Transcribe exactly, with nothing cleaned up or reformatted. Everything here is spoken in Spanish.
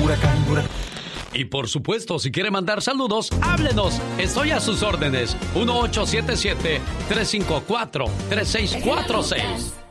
huracán, huracán. Y por supuesto, si quiere mandar saludos, háblenos. Estoy a sus órdenes. uno ocho siete siete, tres cinco cuatro, tres seis cuatro seis.